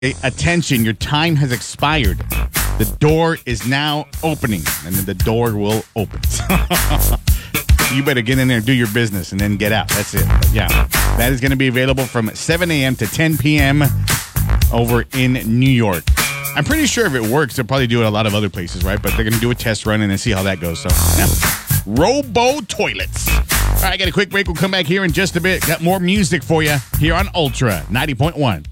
Attention, your time has expired. The door is now opening, and then the door will open. You better get in there and do your business and then get out. That's it. But yeah, that is going to be available from 7 a.m. to 10 p.m. over in New York. I'm pretty sure if it works, they'll probably do it a lot of other places, right? But they're going to do a test run and then see how that goes. So, yeah. Robo Toilets. All right, I got a quick break. We'll come back here in just a bit. Got more music for you here on Ultra 90.1.